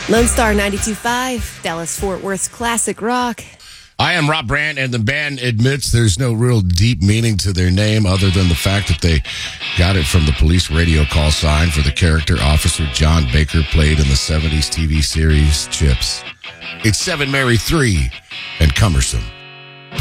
Lone Star 92.5, Dallas-Fort Worth's classic rock. I am Rob Brandt, and the band admits there's no real deep meaning to their name other than the fact that they got it from the police radio call sign for the character Officer John Baker played in the 70s TV series Chips. It's 7 Mary 3 and cumbersome.